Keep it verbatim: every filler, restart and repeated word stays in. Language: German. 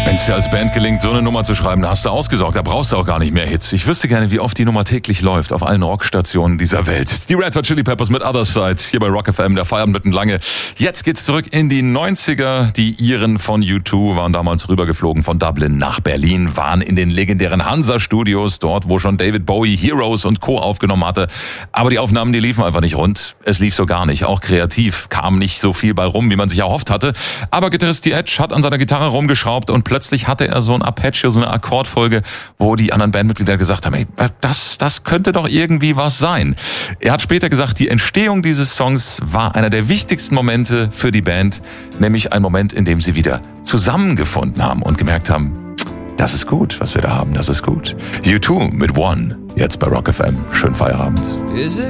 Wenn es dir als Band gelingt, so eine Nummer zu schreiben, da hast du ausgesorgt, da brauchst du auch gar nicht mehr Hits. Ich wüsste gerne, wie oft die Nummer täglich läuft auf allen Rockstationen dieser Welt. Die Red Hot Chili Peppers mit Other Side, hier bei Rock F M, der Feierabend mitten lange. Jetzt geht's zurück in die neunziger. Die Iren von U zwei waren damals rübergeflogen von Dublin nach Berlin, waren in den legendären Hansa-Studios, dort, wo schon David Bowie Heroes und Co. aufgenommen hatte. Aber die Aufnahmen, die liefen einfach nicht rund. Es lief so gar nicht. Auch kreativ kam nicht so viel bei rum, wie man sich erhofft hatte. Aber Gitarrist The Edge hat an seiner Gitarre rumgeschraubt und plötzlich hatte er so ein Arpeggio, so eine Akkordfolge, wo die anderen Bandmitglieder gesagt haben, hey, das, das könnte doch irgendwie was sein. Er hat später gesagt, die Entstehung dieses Songs war einer der wichtigsten Momente für die Band, nämlich ein Moment, in dem sie wieder zusammengefunden haben und gemerkt haben, das ist gut, was wir da haben, das ist gut. U zwei mit One, jetzt bei Rock F M. Schönen Feierabend. Is it